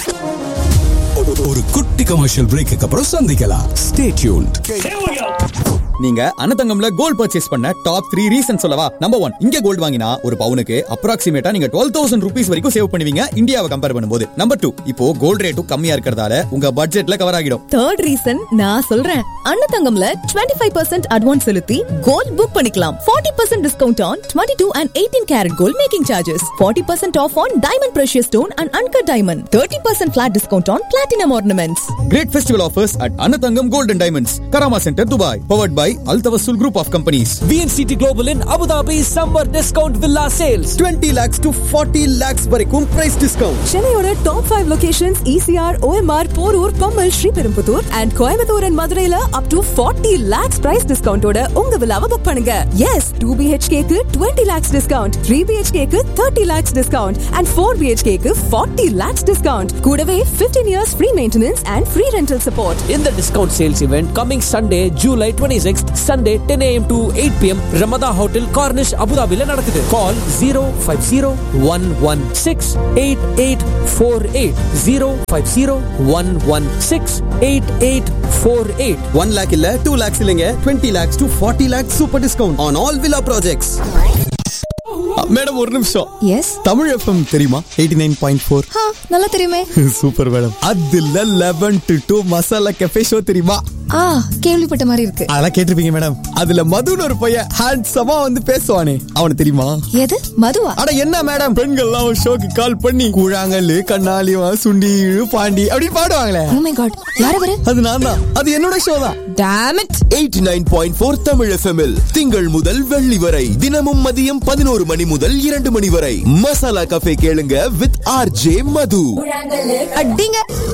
ஒரு குட்டி commercial brake அப்புறம் சந்திக்கலாம். Stay tuned. நீங்க அன்னதங்கம்ல கோல்ட் பர்ச்சேஸ் பண்ண டாப் 3 ரீசன் சொல்லவா? நம்பர் 1, இங்க கோல்ட் வாங்கினா ஒரு பவுனுக்கு அப்ராக்சிமேட்டா நீங்க 12,000 rupees வரைக்கும் சேவ் பண்ணுவீங்க இந்தியாவை கம்பேர் பண்ணும்போது. நம்பர் 2, இப்போ கோல்ட் ரேட்டும் கம்மியா இருக்கிறதால உங்க பட்ஜெட்ல கவர் ஆகிடும். தேர்ட் ரீசன் நான் சொல்றேன். அன்னதங்கம்ல 25% அட்வான்ஸ் செலுத்தி கோல்ட் புக் பண்ணிக்கலாம். 40% discount on 22 and 18 karat gold making charges. 40% off on diamond precious stone and uncut diamond. 30% flat discount on platinum ornaments. Great festival offers at Annathangam Gold and Diamonds, Karama Center, Dubai. Powered by Al Tawassul Group of Companies. VNCT Global in Abu Dhabi summer discount villa sales. 20 lakhs to 40 lakhs வரைக்கும் price discount. சென்னையோட top 5 locations ECR, OMR, Porur, Pammal, Sriperumbudur and Coimbatore and மதுரையில up to 40 lakhs price discount ஓட உங்க வில்லாவை book பண்ணுங்க. Yes, 2 BHK க்கு 20 lakhs discount, 3 BHK க்கு 30 lakhs discount and 4 BHK க்கு 40 lakhs discount. கூடவே 15 years free maintenance and free rental support. In the discount sales event coming Sunday, July 26th, Sunday 10 a.m. to 8 p.m. Ramada Hotel, Cornish, Abu Dhabi la nadakudhu. Call 050-116-8848. 050-116-8848. 1 lakh இல்ல 2 lakhs இல்லங்க, 20 lakhs to 40 lakhs super discount on all villa projects. Madam ஒரு நிமிஷம். S, Tamil FM தெரியுமா? 89.4. நல்லா தெரியுமே. Super madam. அதுல 11 to 2 masala cafe show தெரியுமா? கேள்விப்பட்ட மாதிரி இருக்கு. அதெல்லாம் கேட்டிருப்பீங்க மேடம். அதுல மதுன்னு ஒரு பையன் ஹேண்ட்ஸமா வந்து பேசுவானே, அவனுக்கு தெரியுமா? எது மதுவா? அட என்ன மேடம், பெண்கள்லாம் ஒரு ஷோக்கு கால் பண்ணி கூழாங்கல்லு, கண்ணாலிவா, சுண்டி, பாண்டி அப்படி பாடுவாங்களே. Oh my god, யார் அவரு? அது நான் தான். அது என்னோட ஷோ தான். Damn it. 89.4 தமிழ் FMல் திங்கள் முதல் வெள்ளி வரை தினமும் மதியம் 11 மணி முதல் 2 மணி வரை மசாலா கஃபே கேளுங்க வித் RJ மது. அடிங்க.